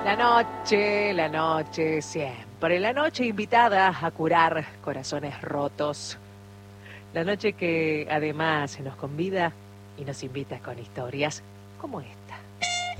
La noche, siempre. La noche invitada a curar corazones rotos. La noche que además nos convida y nos invita con historias como esta.